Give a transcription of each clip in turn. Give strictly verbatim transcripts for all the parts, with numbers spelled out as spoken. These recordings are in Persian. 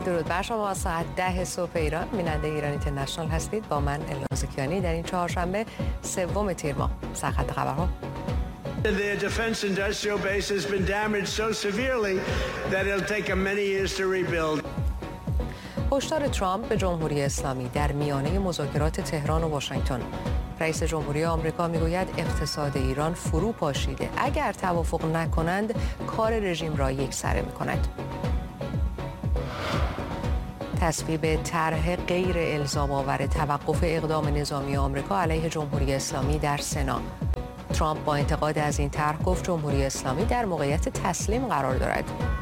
درود بر شما. ساعت ده صبح ایران، بیننده ایران اینترنشنال هستید. با من الناز کیانی در این چهارشنبه سوم تیر ماه. سرخط خبرها. The defense industrial base has been damaged so severely that it'll take them many years to rebuild. هشدار ترامپ به جمهوری اسلامی در میانه مذاکرات تهران و واشنگتن. رئیس جمهوری آمریکا میگوید اقتصاد ایران فرو پاشیده. اگر توافق نکنند کار رژیم را یکسره میکند. تصویب طرح غیر الزام آور توقف اقدام نظامی آمریکا علیه جمهوری اسلامی در سنا. ترامپ با انتقاد از این طرح گفت جمهوری اسلامی در موقعیت تسلیم قرار دارد.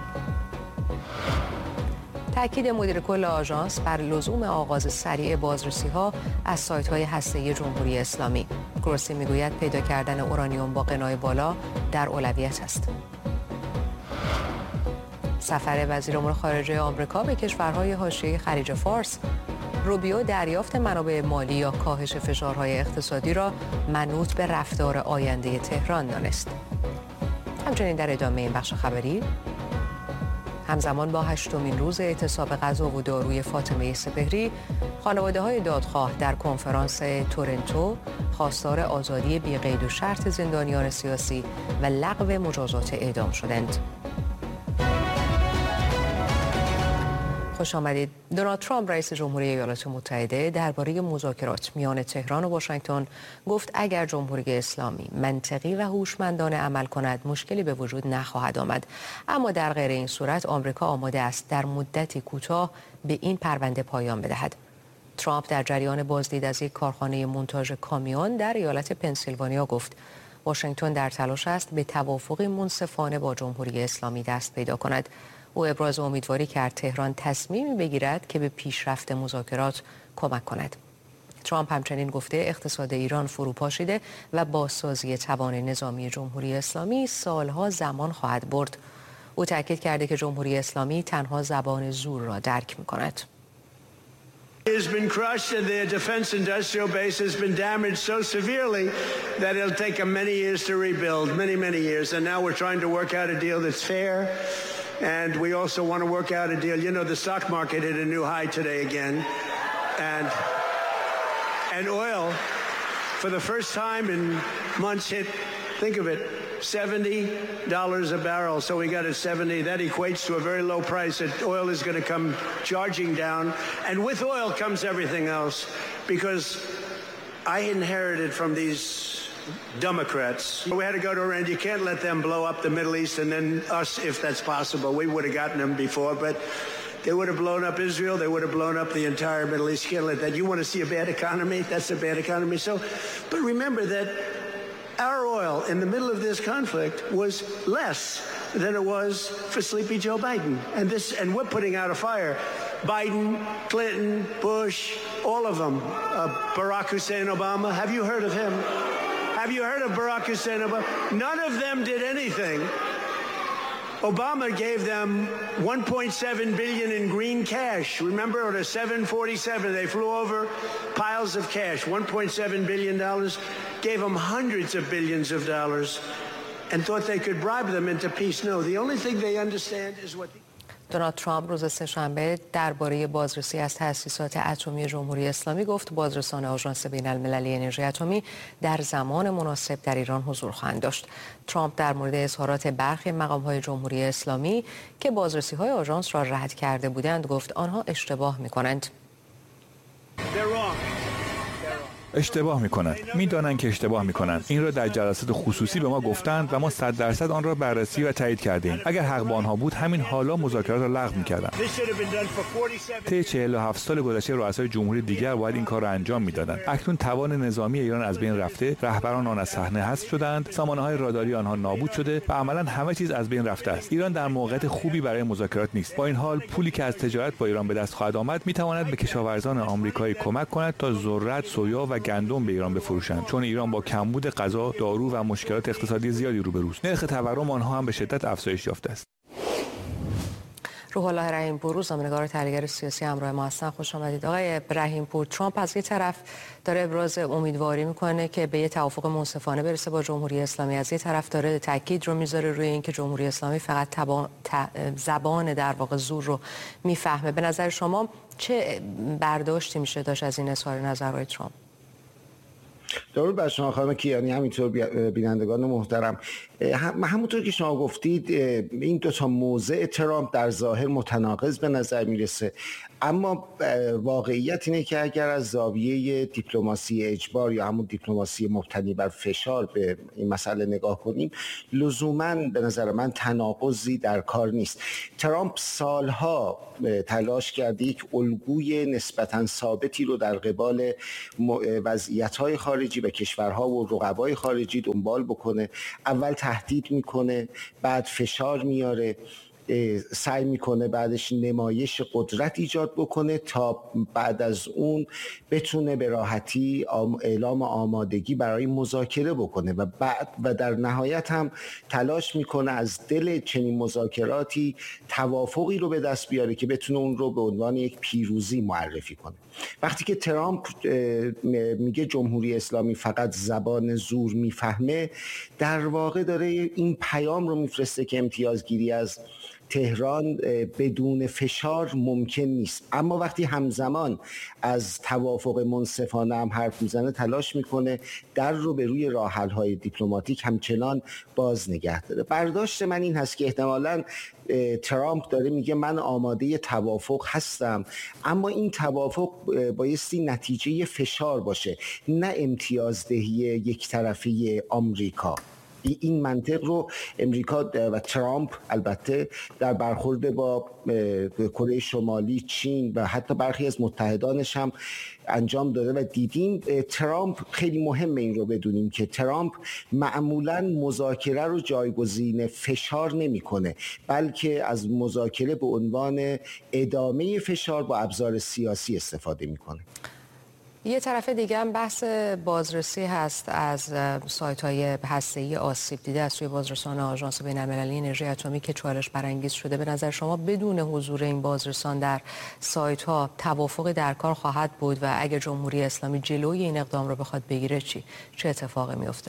تأکید مدیر کل آژانس بر لزوم آغاز سریع بازرسی‌ها از سایت‌های هسته‌ای جمهوری اسلامی. گروسی میگوید پیدا کردن اورانیوم با قنای بالا در اولویت است. سفر وزیر امور خارجه آمریکا به کشورهای حاشیه خلیج فارس. روبیو دریافت منابع مالی یا کاهش فشارهای اقتصادی را منوط به رفتار آینده تهران دانست. همچنین در ادامه این بخش خبری، همزمان با هشتمین روز اعتصاب غذا و داروی فاطمه سپهری، خانواده‌های دادخواه در کنفرانس تورنتو خواستار آزادی بی قید و شرط زندانیان سیاسی و لغو مجازات اعدام شدند. خوش آمدید. دونالد ترامپ رئیس جمهوری ایالات متحده درباره مذاکرات میان تهران و واشنگتن گفت اگر جمهوری اسلامی منطقی و هوشمندانه عمل کند مشکلی به وجود نخواهد آمد، اما در غیر این صورت آمریکا آماده است در مدتی کوتاه به این پرونده پایان بدهد. ترامپ در جریان بازدید از یک کارخانه مونتاژ کامیون در ایالت پنسیلوانیا گفت واشنگتن در تلاش است به توافقی منصفانه با جمهوری اسلامی دست پیدا کند. او ابراز امیدواری کرد تهران تصمیمی بگیرد که به پیشرفت مذاکرات کمک کند. ترامپ همچنین گفته اقتصاد ایران فرو پاشیده و بازسازی توان نظامی جمهوری اسلامی سالها زمان خواهد برد. او تاکید کرده که جمهوری اسلامی تنها زبان زور را درک می‌کند. Has been crushed and their defense industrial base has been damaged so severely that it'll take them many years to rebuild, many, many years. And now we're trying to work out a deal that's fair. And we also want to work out a deal. You know, the stock market hit a new high today again. And, and oil, for the first time in months, hit, think of it, seventy dollars a barrel. So we got at seventy. That equates to a very low price. That oil is going to come charging down. And with oil comes everything else. Because I inherited from these Democrats. We had to go to Iran. You can't let them blow up the Middle East and then us, if that's possible. We would have gotten them before, but they would have blown up Israel. They would have blown up the entire Middle East. You can't let that. You want to see a bad economy? That's a bad economy. So, but remember that our oil in the middle of this conflict was less than it was for sleepy Joe Biden. And this, and we're putting out a fire. Biden, Clinton, Bush, all of them. Uh, Barack Hussein Obama. Have you heard of him? Have you heard of Barack Hussein Obama? None of them did anything. Obama gave them one point seven billion dollars in green cash. Remember, on a seven forty-seven, they flew over piles of cash. one point seven billion dollars, gave them hundreds of billions of dollars, and thought they could bribe them into peace. No, the only thing they understand is what... دونالد ترامپ روز سه‌شنبه درباره بازرسی از تأسیسات اتمی جمهوری اسلامی گفت بازرسان آژانس بین‌المللی انرژی اتمی در زمان مناسب در ایران حضور خواهند داشت. ترامپ در مورد اظهارات برخی مقام‌های جمهوری اسلامی که بازرسی‌های آژانس را رد کرده بودند گفت آنها اشتباه می‌کنند. اشتباه میکنند. میدانند که اشتباه میکنند. این را در جلسات خصوصی به ما گفتند و ما صد درصد آن را بررسی و تایید کردیم. اگر حق با آنها بود همین حالا مذاکرات را لغو میکردند. طی چهل و هفت سال گذشته رؤسای جمهوری دیگر باید این کار را انجام میدادند. اکنون توان نظامی ایران از بین رفته، رهبران آن از صحنه حذف شدند، سامانه‌های راداری آنها نابود شده و عملاً همه چیز از بین رفته است. ایران در موقعیت خوبی برای مذاکرات نیست. با این حال پولی که از تجارت با ایران به دست خواهد آمد میتواند به کشاورزان آمریکایی کمک کند تا ذرت، سویا و گندم به ایران بفروشند، چون ایران با کمبود غذا، دارو و مشکلات اقتصادی زیادی روبروست. نرخ تورم آنها هم به شدت افزایش یافته است. روح الله رحیم‌پور، روزنامه‌نگار و تحلیلگر سیاسی همراه ما هستن. خوش آمدید آقای رحیم‌پور. ترامپ از یه طرف داره ابراز امیدواری میکنه که به یه توافق منصفانه برسه با جمهوری اسلامی، از یه طرف داره تاکید رو میذاره روی اینکه جمهوری اسلامی فقط تبا... ت... زبان در واقع زور رو میفهمه. به نظر شما چه برداشتی میشه داشت از این اظهار نظرهای ترامپ؟ درود بر شما خانم کیانی، همینطور بینندگان محترم. هم همونطور که شما گفتید این دو تا موضع ترامپ در ظاهر متناقض به نظر میرسه، اما واقعیت اینه که اگر از زاویه دیپلماسی اجبار یا همون دیپلماسی مبتنی بر فشار به این مسئله نگاه کنیم، لزوماً به نظر من تناقضی در کار نیست. ترامپ سالها تلاش کرده یک الگوی نسبتاً ثابتی رو در قبال وضعیت‌های خارجی و کشورها و رقبای خارجی دنبال بکنه. اول تهدید میکنه، بعد فشار میاره، سعی میکنه بعدش نمایش قدرت ایجاد بکنه تا بعد از اون بتونه به راحتی اعلام آمادگی برای مذاکره بکنه و بعد و در نهایت هم تلاش میکنه از دل چنین مذاکراتی توافقی رو به دست بیاره که بتونه اون رو به عنوان یک پیروزی معرفی کنه. وقتی که ترامپ میگه جمهوری اسلامی فقط زبان زور میفهمه، در واقع داره این پیام رو میفرسته که امتیازگیری از تهران بدون فشار ممکن نیست. اما وقتی همزمان از توافق منصفانه هم حرف میزنه، تلاش میکنه در رو به روی راه حل های دیپلماتیک همچنان باز نگه داره. برداشت من این هست که احتمالاً ترامپ داره میگه من آماده توافق هستم، اما این توافق بایستی نتیجه فشار باشه، نه امتیازدهی یک طرفه آمریکا. این منطق رو امریکا و ترامپ البته در برخورد با کره شمالی، چین و حتی برخی از متحدانش هم انجام داده و دیدیم. ترامپ خیلی مهمه این رو بدونیم که ترامپ معمولاً مذاکره رو جایگزین فشار نمی‌کنه، بلکه از مذاکره به عنوان ادامه فشار با ابزار سیاسی استفاده می‌کنه. یه طرف دیگه هم بحث بازرسی هست از سایت‌های هسته‌ای آسیب دیده از سوی بازرسان آژانس بین‌المللی انرژی اتمی که چالش برانگیز شده. به نظر شما بدون حضور این بازرسان در سایت‌ها توافقی در کار خواهد بود و اگر جمهوری اسلامی جلوی این اقدام رو بخواد بگیره چی؟ چه اتفاقی میفته؟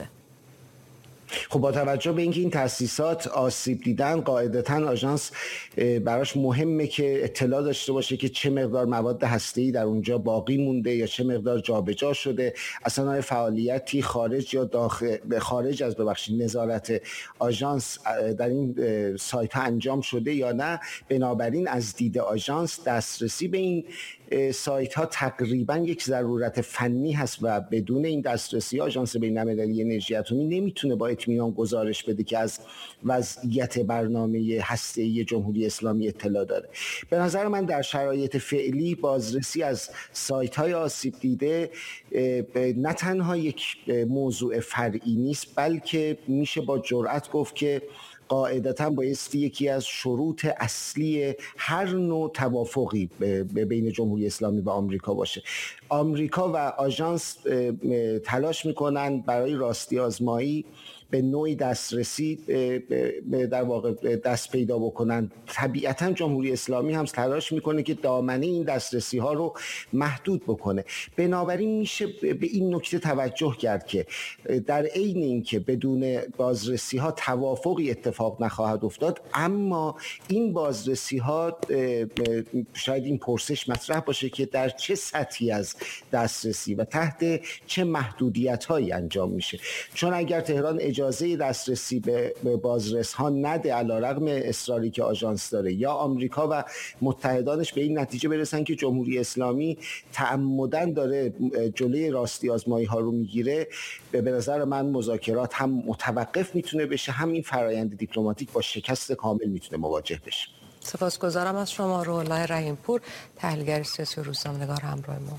خب با توجه به اینکه این تأسیسات آسیب دیدن، قاعدتاً آژانس براش مهمه که اطلاع داشته باشه که چه مقدار مواد هسته‌ای در اونجا باقی مونده یا چه مقدار جابجا شده، اصلا فعالیتی خارج یا داخل خارج از ببخشید نظارت آژانس در این سایت ها انجام شده یا نه. بنابراین از دید آژانس دسترسی به این سایت ها تقریبا یک ضرورت فنی هست و بدون این دسترسی آژانس بین‌المللی انرژی اتمی نمیتونه با اطمینان گزارش بده که از وضعیت برنامه هسته‌ای جمهوری اسلامی اطلاع داره. به نظر من در شرایط فعلی بازرسی از سایت های آسیب دیده نه تنها یک موضوع فرعی نیست، بلکه میشه با جرأت گفت که قاعدتاً بایستی یکی از شروط اصلی هر نوع توافقی بین جمهوری اسلامی و آمریکا باشه. آمریکا و آژانس تلاش میکنن برای راستی آزمایی به نوعی دسترسی در واقع دست پیدا بکنن. طبیعتاً جمهوری اسلامی هم تلاش میکنه که دامنه این دسترسی ها رو محدود بکنه. بنابراین میشه به این نکته توجه کرد که در عین اینکه بدون بازرسی ها توافقی اتفاق نخواهد افتاد، اما این بازرسی ها شاید این پرسش مطرح باشه که در چه سطحی از دسترسی و تحت چه محدودیت هایی انجام میشه. چون اگر تهران اجازه دسترسی به بازرس ها نده، علیرغم اصراری که آژانس داره، یا آمریکا و متحدانش به این نتیجه برسن که جمهوری اسلامی تعمداً داره جلوی راستی آزمایی ها رو میگیره، به نظر من مذاکرات هم متوقف میتونه بشه، همین فرایند دیپلماتیک با شکست کامل میتونه مواجه بشه. سپاسگزارم از شما روح الله رحیم‌پور، تحلیلگر سیاسی و روزنامه‌نگار همراه ما.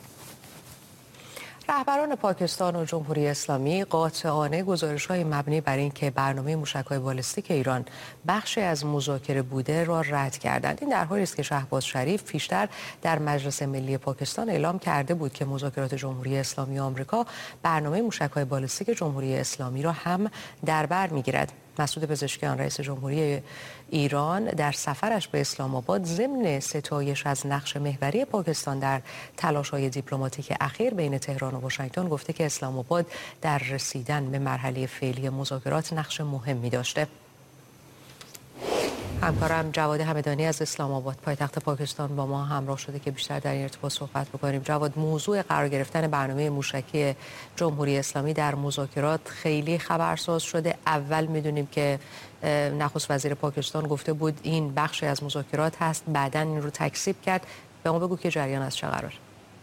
رهبران پاکستان و جمهوری اسلامی قاطعانه گزارش‌های مبنی بر اینکه برنامه موشک‌های بالستیک ایران بخشی از مذاکره بوده را رد کردند. این در حالی است که شهباز شریف پیشتر در مجلس ملی پاکستان اعلام کرده بود که مذاکرات جمهوری اسلامی و آمریکا برنامه موشک‌های بالستیک جمهوری اسلامی را هم در بر می‌گیرد. مسعود پزشکیان رئیس جمهوری ایران در سفرش به اسلام آباد ضمن ستایش از نقش محوری پاکستان در تلاش‌های دیپلماتیک اخیر بین تهران و واشنگتن گفته که اسلام آباد در رسیدن به مرحله فعلی مذاکرات نقش مهمی داشته. همکارم جواد همدانی از اسلام آباد پایتخت پاکستان با ما همراه شده که بیشتر در این ارتباط صحبت بکنیم. جواد، موضوع قرار گرفتن برنامه موشکی جمهوری اسلامی در مذاکرات خیلی خبرساز شده. اول میدونیم که نخست وزیر پاکستان گفته بود این بخشی از مذاکرات هست، بعداً این رو تکذیب کرد. به ما بگو که جریان از چه قرار؟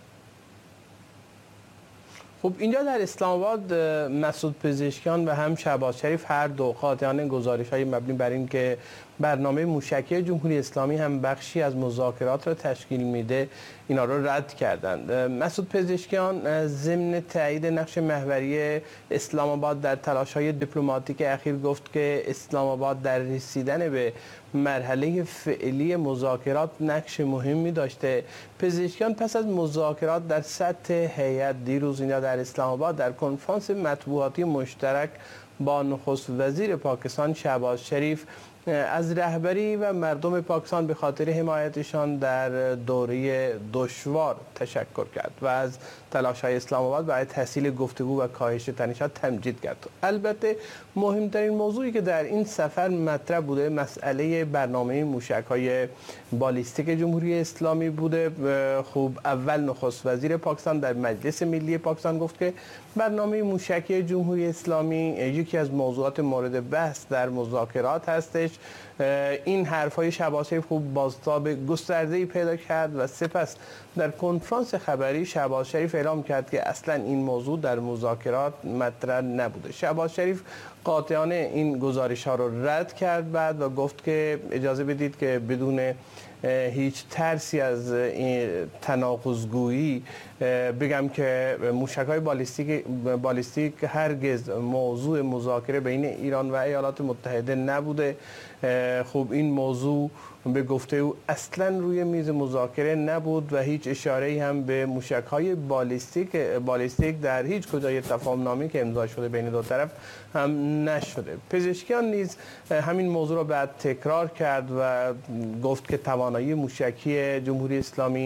خب اینجا در اسلام آباد مسعود پزشکیان و هم شهباز شریف هر دو قاطعانه گزارش‌های مبنی بر این که برنامه موشکی جمهوری اسلامی هم بخشی از مذاکرات را تشکیل میده اینا رو رد کردند. مسعود پزشکیان ضمن تایید نقش محوری اسلام آباد در تلاش‌های دیپلماتیک اخیر گفت که اسلام آباد در رسیدن به مرحله فعلی مذاکرات نقش مهمی داشته. پزشکیان پس از مذاکرات در سطح هیئت دیروز اینجا در اسلام آباد در کنفرانس مطبوعاتی مشترک با نخست وزیر پاکستان شهباز شریف از رهبری و مردم پاکستان به خاطر حمایتشان در دوره دشوار تشکر کرد و از تلاش‌های اسلام آباد برای تسهیل گفتگو و کاهش تنش‌ها تمجید کرد. البته مهمترین موضوعی که در این سفر مطرح بوده مسئله برنامه موشک‌های بالیستیک جمهوری اسلامی بوده. خوب اول نخست وزیر پاکستان در مجلس ملی پاکستان گفت که برنامه موشکی جمهوری اسلامی یکی از موضوعات مورد بحث در مذاکرات هستش. این حرف‌های شهباز شریف خوب بازتاب گسترده‌ای پیدا کرد و سپس در کنفرانس خبری شهباز شریف اعلام کرد که اصلا این موضوع در مذاکرات مطرح نبوده. شهباز شریف قاطعانه این گزارش‌ها رو رد کرد بعد و گفت که اجازه بدید که بدون هیچ ترسی از این تناقض‌گویی بگم که موشک‌های بالیستیک بالیستیک هرگز موضوع مذاکره بین ایران و ایالات متحده نبوده. خب این موضوع به گفته او اصلا روی میز مذاکره نبود و هیچ اشاره‌ای هم به موشک‌های بالیستیک بالیستیک در هیچ کجای تفاهم‌نامه‌ای که امضا شده بین دو طرف هم نشده. پزشکیان نیز همین موضوع را بعد تکرار کرد و گفت که توانایی موشکی جمهوری اسلامی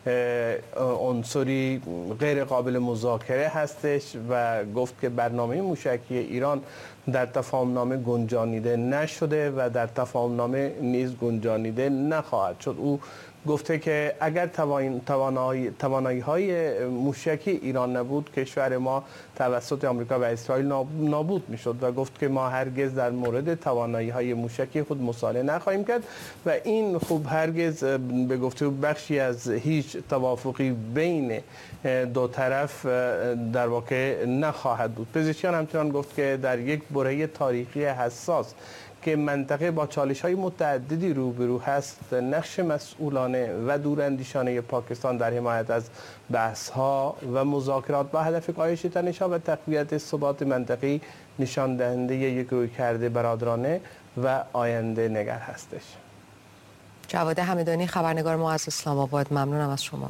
عنصری غیر قابل مذاکره هستش و گفت که برنامه موشکی ایران در تفاهم‌نامه گنجانیده نشده و در تفاهم‌نامه نیز گنجانیده نخواهد شد. او گفته که اگر توانایی توانایی‌های موشکی ایران نبود کشور ما توسط آمریکا و اسرائیل نابود می‌شد و گفت که ما هرگز در مورد توانایی‌های موشکی خود مصالحه نخواهیم کرد و این خوب هرگز به گفته بخشی از هیچ توافقی بین دو طرف در واقع نخواهد بود. پزشکیان همچنان گفت که در یک برهه تاریخی حساس که منطقه با چالش‌های متعددی روبرو هست نقش مسئولانه و دوراندیشانه پاکستان در حمایت از بحث‌ها و مذاکرات با هدف کاهش تنش‌ها و تقویت ثبات منطقه‌ای نشان دهنده یک رویکرد برادرانه و آینده نگر هستش. جواد همدانی خبرنگار ما از اسلام آباد، ممنونم از شما.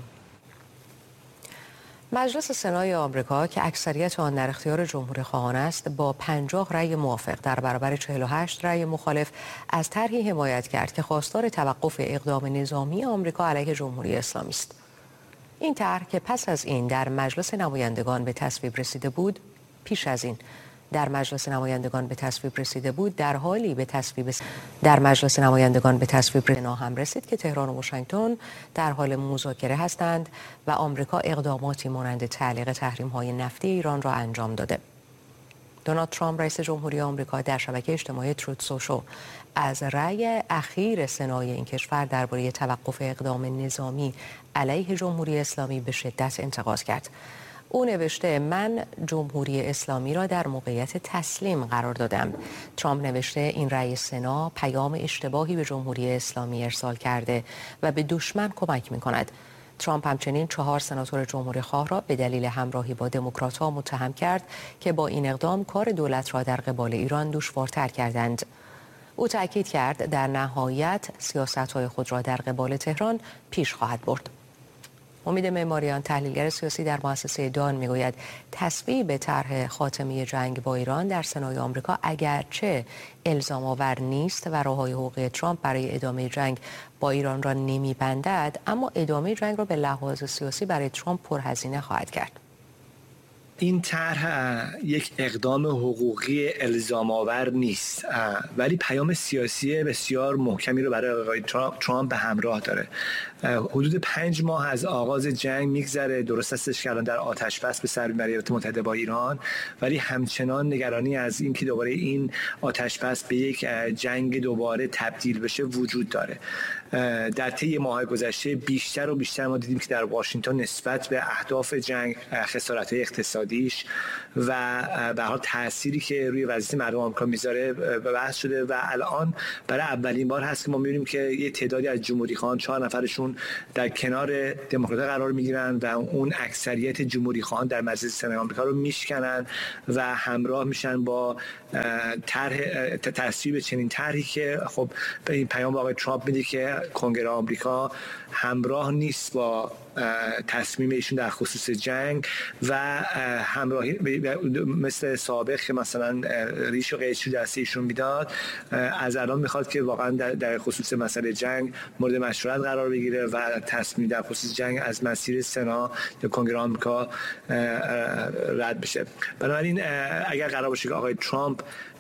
مجلس سنای آمریکا که اکثریت آن در اختیار جمهوری‌خواهان است با پنجاه رأی موافق در برابر چهل و هشت رأی مخالف از طرحی حمایت کرد که خواستار توقف اقدام نظامی آمریکا علیه جمهوری اسلامی است. این طرح که پس از این در مجلس نمایندگان به تصویب رسیده بود پیش از این در مجلس نمایندگان به تصویب رسیده بود در حالی به تصویب در مجلس نمایندگان به تصویب سنا هم رسید که تهران و واشنگتن در حال مذاکره هستند و آمریکا اقداماتی مانند تعلیق تحریم‌های نفتی ایران را انجام داده. دونالد ترامپ رئیس جمهوری آمریکا در شبکه اجتماعی تروت سوشال از رأی اخیر سنای این کشور درباره توقف اقدام نظامی علیه جمهوری اسلامی به شدت انتقاد کرد. او نوشته من جمهوری اسلامی را در موقعیت تسلیم قرار دادم. ترامپ نوشته این رأی سنا پیام اشتباهی به جمهوری اسلامی ارسال کرده و به دشمن کمک می کند. ترامپ همچنین چهار سناتور جمهوری خواه را به دلیل همراهی با دموکرات‌ها متهم کرد که با این اقدام کار دولت را در قبال ایران دشوارتر کردند. او تاکید کرد در نهایت سیاست‌های خود را در قبال تهران پیش خواهد برد. امید معماریان تحلیلگر سیاسی در مؤسسه دان میگوید تصویب طرح خاتمه جنگ با ایران در سنای آمریکا اگرچه الزام آور نیست و راههای حقوقی ترامپ برای ادامه جنگ با ایران را نمیبندد، اما ادامه جنگ را به لحاظ سیاسی برای ترامپ پرهزینه خواهد کرد. این طرح یک اقدام حقوقی الزام آور نیست، ولی پیام سیاسی بسیار محکمی رو برای آقای ترامپ به همراه داره. حدود پنج ماه از آغاز جنگ میگذره، درست استش که الان در آتش بس به سر میبره ایالات متحده با ایران، ولی همچنان نگرانی از این که دوباره این آتش بس به یک جنگ دوباره تبدیل بشه وجود داره. در طی ماه گذشته بیشتر و بیشتر ما دیدیم که در واشنگتن نسبت به اهداف جنگ، خسارت‌های اقتصادیش و به هر حال تأثیری که روی وضعیت مردم آمریکا میذاره بحث شده و الان برای اولین بار هست که ما می‌بینیم که یه تعدادی از جمهوری‌خواهان، چهار نفرشون در کنار دموکرات‌ها قرار می‌گیرن و اون اکثریت جمهوری‌خواهان در مجلس سنای آمریکا رو میشکنن و همراه میشن با طرح تصویب چنین طرحی که خب به این پیام با آقای ترامپ میده که کنگره آمریکا همراه نیست با تصمیم ایشون در خصوص جنگ و همراهی مثل سابق که مثلا ریش و قیچی دست ایشون میداد، از الان میخواد که واقعا در خصوص مسئله جنگ مورد مشورت قرار بگیره و تصمیم در خصوص جنگ از مسیر سنا یا کنگره آمریکا رد بشه. بنابراین اگر قرار باشه که آقای ترامپ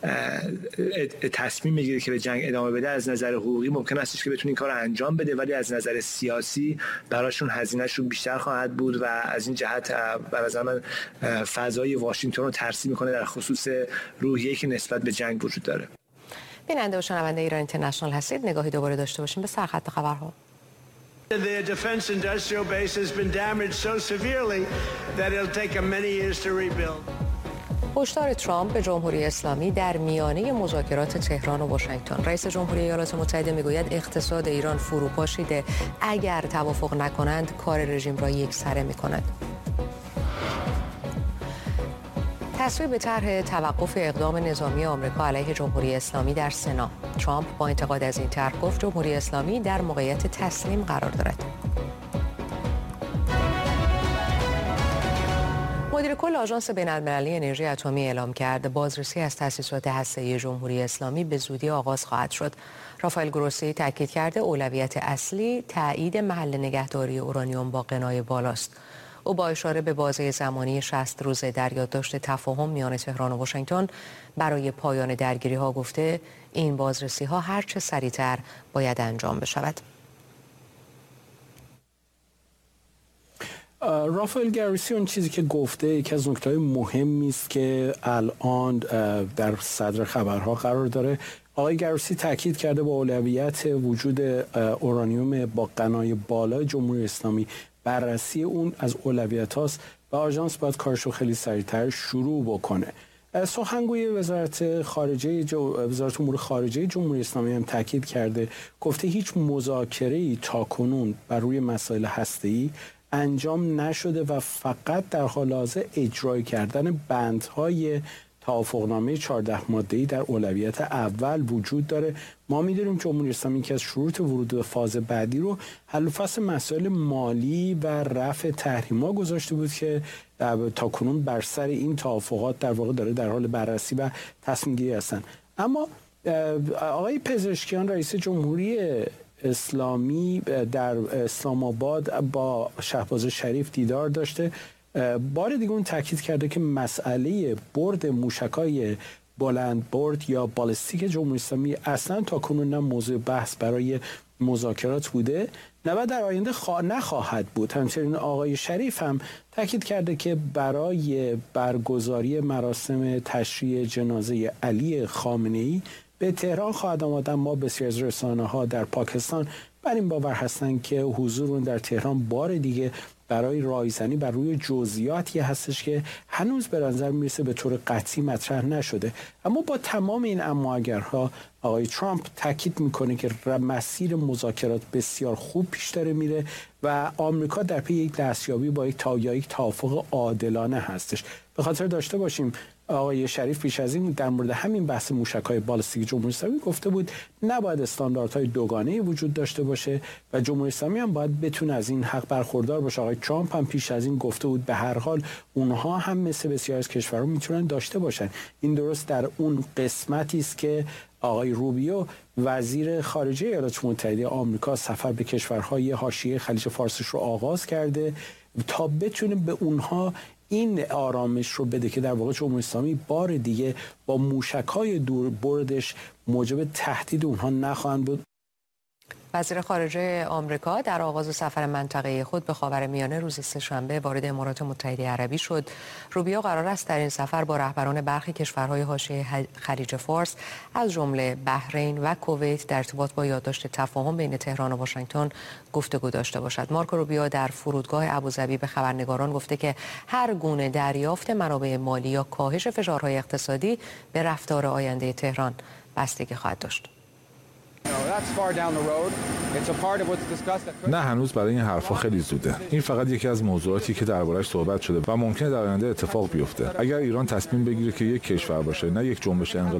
تصمیم بگیره که به جنگ ادامه بده، از نظر حقوقی ممکن است که بتونه این کار رو انجام بده، ولی از نظر سیاسی براشون هزینه‌شون بیشتر خواهد بود و از این جهت به نظر من فضای واشنگتن رو ترسیم میکنه در خصوص روحیه‌ای که نسبت به جنگ وجود داره. بیننده و شنونده ایران اینترنشنال هستید، نگاهی دوباره داشته باشیم به سرخط خبرها. The defense industrial base has been damaged so severely that it'll take them many years to rebuild. هشدار ترامپ به جمهوری اسلامی در میانه مذاکرات تهران و واشنگتن. رئیس جمهوری ایالات متحده میگوید اقتصاد ایران فروپا شده، اگر توافق نکنند کار رژیم را یکسره میکند. تصویب طرح توقف اقدام نظامی آمریکا علیه جمهوری اسلامی در سنا. ترامپ با انتقاد از این طرح گفت جمهوری اسلامی در موقعیت تسلیم قرار دارد. مدیر کل آژانس بین‌المللی انرژی اتمی اعلام کرد بازرسی از تأسیسات هسته‌ای جمهوری اسلامی به زودی آغاز خواهد شد. رافائل گروسی تاکید کرده اولویت اصلی تایید محل نگهداری اورانیوم با غنای بالاست. او با اشاره به بازه زمانی شصت روزه در یادداشت تفاهم میان تهران و واشنگتن برای پایان درگیری‌ها گفته این بازرسی‌ها هر چه سریعتر باید انجام بشود. رافائل گروسی اون چیزی که گفته یکی از نکته‌های مهمی است که الان در صدر خبرها قرار داره. آقای گروسی تاکید کرده با اولویت وجود اورانیوم با غنای بالای جمهوری اسلامی، بررسی اون از اولویت هاست و آژانس باید کارشو خیلی سریعتر شروع بکنه. سخنگوی وزارت خارجه جو... وزارت امور خارجه جمهوری اسلامی هم تاکید کرده، گفته هیچ مذاکره‌ای تاکنون بر روی مسائل هسته‌ای انجام نشده و فقط در حال حاضر اجرای کردن بندهای توافقنامه چهارده ماده‌ای در اولویت اول وجود داره. ما می‌دونیم جمهوری اسلامی که از شروط ورود به فاز بعدی رو حل و فصل مسائل مالی و رفع تحریم‌ها گذاشته بود که تاکنون بر سر این توافقات در واقع داره در حال بررسی و تصمیم گیری هستن. اما آقای پزشکیان رئیس جمهوری اسلامی در اسلام آباد با شهباز شریف دیدار داشته. بار دیگه اون تاکید کرده که مسئله برد موشکای بلند برد یا بالستیک جمهوری اسلامی اصلا تاکنون نه موضوع بحث برای مذاکرات بوده نه و در آینده خوا... نخواهد بود. همچنین آقای شریف هم تاکید کرده که برای برگزاری مراسم تشییع جنازه علی خامنه‌ای به تهران خواهد آمد. ما بسیار از رسانه‌ها در پاکستان بر این باور هستند که حضور اون در تهران بار دیگه برای رایزنی بر روی جزئیاتی هستش که هنوز به نظر میرسه به طور قطعی مطرح نشده. اما با تمام این اما اگرها آقای ترامپ تاکید میکنه که مسیر مذاکرات بسیار خوب پیش داره میره و آمریکا در پی یک دستیابی با یک تا یک توافق عادلانه هستش. به خاطر داشته باشیم آقای شریف پیش از این در مورد همین بحث موشک‌های بالستیک جمهوری اسلامی گفته بود نباید استانداردهای دوگانه‌ای وجود داشته باشه و جمهوری اسلامی هم باید بتونه از این حق برخوردار باشه. آقای ترامپ هم پیش از این گفته بود به هر حال اونها هم مثل بسیاری از کشورها میتونن داشته باشن. این درست در اون قسمتی است که آقای روبیو وزیر خارجه ایالات متحده آمریکا سفر به کشورهای حاشیه خلیج فارس رو آغاز کرده تا بتونه به اونها این آرامش رو بده که در واقع جمهوری اسلامی بار دیگه با موشک‌های دور بردش موجب تهدید اونها نخواهند بود. وزیر خارجه آمریکا در آغاز سفر منطقه خود به خاورمیانه روز سه‌شنبه وارد امارات متحده عربی شد. روبیو قرار است در این سفر با رهبران برخی کشورهای حاشیه خلیج فارس از جمله بحرین و کویت در ارتباط با یادداشت تفاهم بین تهران و واشنگتن گفتگو داشته باشد. مارکو روبیو در فرودگاه ابوظبی به خبرنگاران گفته که هر گونه دریافت منابع مالی یا کاهش فشارهای اقتصادی به رفتار آینده تهران بستگی خواهد داشت. نه هنوز برای این حرفا خیلی زوده. این فقط یکی از موضوعاتی که درباره‌اش صحبت شده و ممکنه در آینده اتفاق بیفته. اگر ایران تصمیم بگیره که یک کشور باشه نه یک جنبش انقلابی